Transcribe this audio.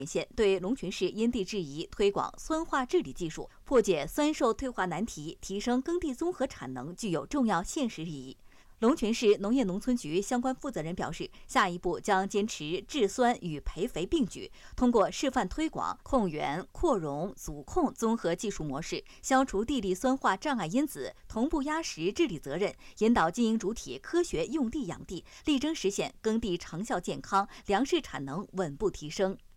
县对龙群市因地制宜推广酸化治理技术，破解酸受退化难题，提升耕地综合产能，具有重要现实意义。龙泉市农业农村局相关负责人表示，下一步将坚持制酸与培肥并举，通过示范推广控源、扩容、阻控综合技术模式，消除地力酸化障碍因子，同步压实治理责任，引导经营主体科学用地养地，力争实现耕地长效健康、粮食产能稳步提升。